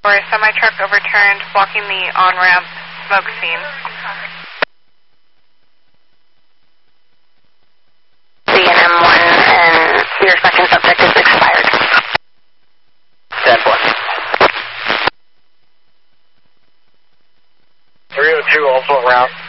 Or a semi-truck overturned, blocking the on-ramp smoke scene. CNM1 and your second subject is expired. 10-1. 302 also around.